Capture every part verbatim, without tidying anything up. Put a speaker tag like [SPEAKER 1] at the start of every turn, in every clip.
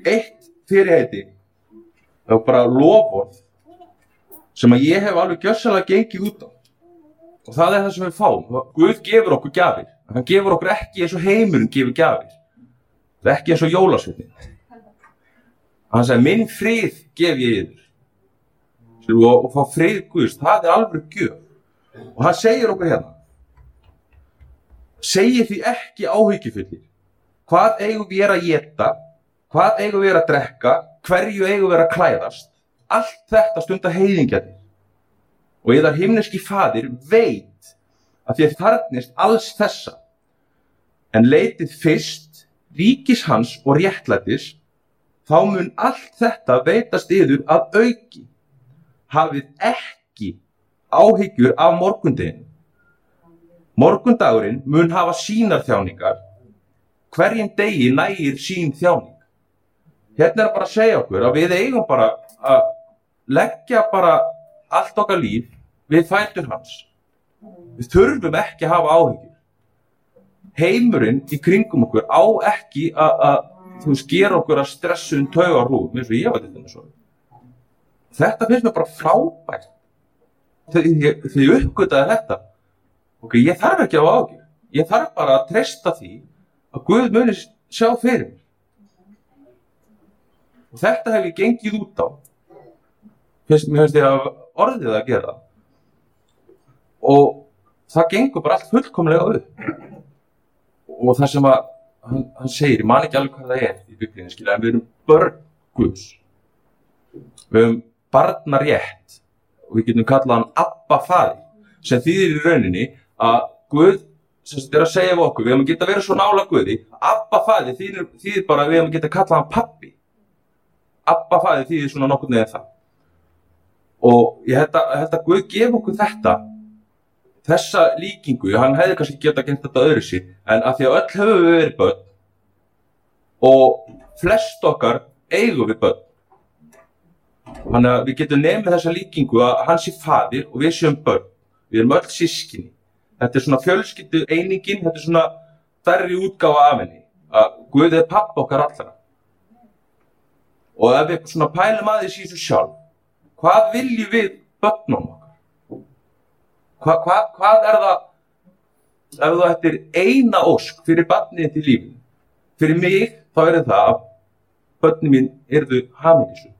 [SPEAKER 1] eitt fyrirheiti, það var bara loforð sem að ég hef alveg gjörsamlega gengið út á. Og það er það sem við fáum. Guð gefur okkur gjafir. Hann gefur okkur ekki eins og heimurinn gefur gjafir. Það er ekki eins og jólasveinninn. Hann sagði, minn frið gef ég yður. Og, og fá frið Guðs, það er alveg gjöf. Og hann segir okkur hérna, segir því ekki áhyggjufullir. Hvað eigum við að éta? Hvað eigum við að drekka? Hverju eigum við að klæðast? Allt þetta stundar heiðingjarnir. Og yðar himneski faðir veit að þér þarfnist alls þessa. En leitið fyrst ríkis hans og réttlætis, þá mun allt þetta veitast yður að auki. Hafið ekki áhyggjur af morgundeginu. Morgundagurinn mun hafa sínar þjáningar. Hverjum degi nægir sín þjáning. Hérna er bara að segja okkur að við eigum bara að leggja bara allt okkar líf við fætur hans. Við þurfum ekki að hafa áhyggjur. Heimurinn í kringum okkur á ekki að, þú veist, gera okkur að stressuðum taugarhúð, eins og ég veit þetta svo. Þetta finnst mér bara frábært. Þegar ég uppgötaði þetta, ok, ég þarf ekki að hafa áhyggjur. Ég þarf bara að treysta því að Guð muni sjá fyrir mér. Og þetta hef ég gengið út á. Fyrst, mér finnst ég að orðið að gera það. Og það gengur bara allt fullkomlega upp. Og það sem að, hann, hann segir, ég man ekki alveg hvað það er í Biblíunni, skilja, en við erum börn Guðs. Við erum barnarétt og við getum kallað hann Abba faðir, sem þýðir í rauninni að Guð, sem þetta er að segja við okkur, við erum að geta verið svo nála Guði, Abba faðir þýðir, þýðir bara að við erum að geta kallað hann pappi. Abba faðir þýðir svona nokkurn veginn það. Og ég held að, held að Guð gefa okkur þetta, þessa líkingu, hann hefði kannski geta gert þetta öðru sér, en að því að öll höfum við verið börn og flest okkar eigum við börn. Þannig að við getum nefnið þessa líkingu að hann sé faðir og við séum börn. Við erum öll systkini. Þetta er svona fjölskyldu einingin, þetta er svona stærri útgáfa af henni. Að Guð er pappa okkar allra. Og ef við svona pælum aðeins í þessu sjálf, hvað viljum við börnum okkar? Hva, hva, hvað er það, ef þú ættir eina ósk fyrir barnið til lífinu? Fyrir mig, þá er það að börnin mín yrðu hamingjusöm.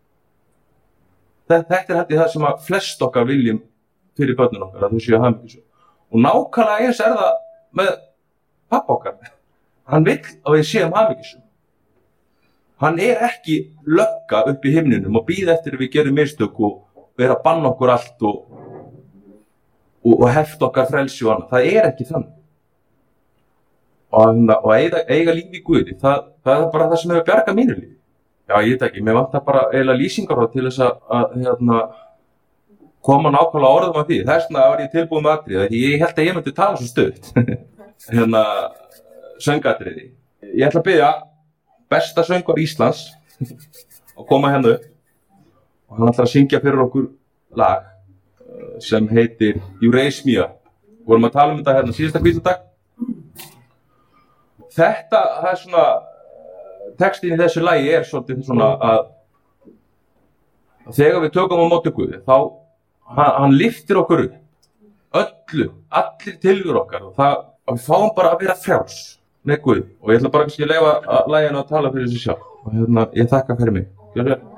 [SPEAKER 1] Þetta er hætti það sem að flest okkar viljum fyrir börnin okkar, að þau séu hamingjusöm. Og nákvæmlega eins er það með pappa okkar. Hann vill að við séum hamingjusöm. Hann er ekki lögga upp í himninum og bíða eftir að við gerum mistök og vera að banna okkur allt og og, og hefta okkar frelsi og annað. Það er ekki þannig. Og, og eiga, eiga lífi í Guði, það, það er bara það sem hefur bjargað mínu lífi. Já, ég veit ekki, mér vantar bara eiginlega lýsingar til þess að, að hérna, koma nákvæmlega orðum af því. Þess vegna var ég tilbúin með atriði, því ég held að ég myndi tala svo stutt. hérna, söngatriði. Ég ætla að biðja besta söngvar Íslands að koma hérna upp og hann ætlar að syngja fyrir okkur lag sem heitir You Raise Me Up. Við vorum að tala um þetta hérna síðasta hvítadag. Þetta, það er svona, textin í þessu lagi er svolítið svona að, að þegar við tökum á móti Guði, þá hann, hann lyftir okkur upp, öllu, allir tilveru okkar og það, að við fáum bara að vera frjáls með Guði. Og ég ætla bara kannski að leyfa að laginu að tala fyrir þessu sjálf. Og hérna, ég þakka fyrir mig. Gjörðu vel.